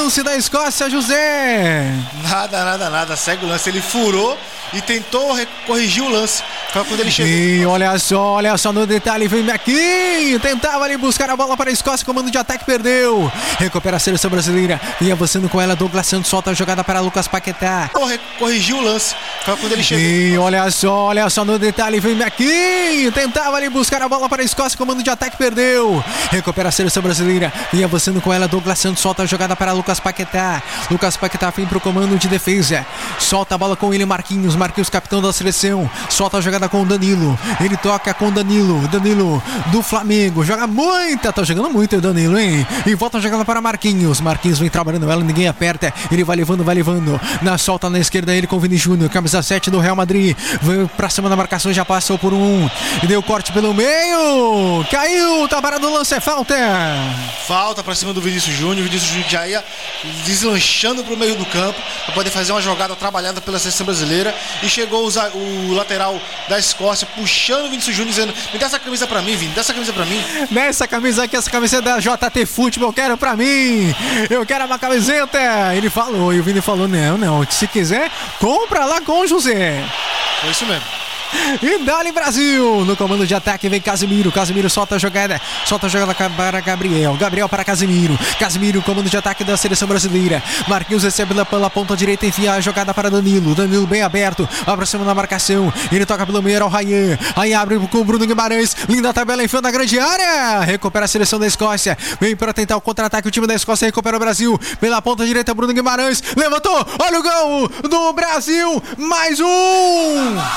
lance da Escócia, José. Nada. Segue o lance. Ele furou e tentou corrigir o lance. Foi quando ele chegou. E olha só no detalhe, vem Marquinhos. Tentava ali buscar a bola para a Escócia. Comando de ataque, perdeu. Recupera a seleção brasileira. Vem avançando com ela. Douglas Santos solta a jogada para Lucas Paquetá. Corrigiu o lance. Foi quando ele chegou. E olha só no detalhe, vem Marquinhos. Tentava ali buscar a bola para a Escócia. Comando de ataque, perdeu. Recupera a seleção brasileira. Vem avançando com ela. Douglas Santos solta a jogada para Lucas Paquetá. Lucas Paquetá vem para o comando de defesa. Solta a bola com ele, Marquinhos, capitão da seleção. Solta a jogada com o Danilo. Ele toca com o Danilo do Flamengo. Joga muita, tá jogando muito o Danilo, hein? E volta a jogada para Marquinhos. Marquinhos vem trabalhando ela, ninguém aperta. Ele vai levando. Na solta na esquerda ele com o Vini Júnior, camisa 7 do Real Madrid. Veio pra cima da marcação, já passou por um. E deu corte pelo meio. Caiu, tá parado o lance, é falta. Falta pra cima do Vinícius Júnior. O Vinícius Júnior já ia deslanchando pro meio do campo para poder fazer uma jogada trabalhada pela seleção brasileira. E chegou o lateral da Escócia puxando o Vinícius Júnior, dizendo: me dá essa camisa pra mim, Vini, dá essa camisa pra mim. Nessa camisa aqui, essa camisa da JT Futebol, eu quero pra mim. Eu quero uma camiseta. Ele falou, e o Vini falou: não, se quiser, compra lá com o José. Foi isso mesmo. E dá-lhe Brasil. No comando de ataque vem Casemiro solta a jogada para Gabriel para Casemiro, comando de ataque da seleção brasileira. Marquinhos recebe pela ponta direita, enfia a jogada para Danilo bem aberto, aproxima da marcação, ele toca pelo meio ao Ryan abre com o Bruno Guimarães, linda tabela, enfiando na grande área, recupera a seleção da Escócia, vem para tentar o contra-ataque, o time da Escócia recupera o Brasil, pela ponta direita Bruno Guimarães, levantou, olha o gol do Brasil, mais um!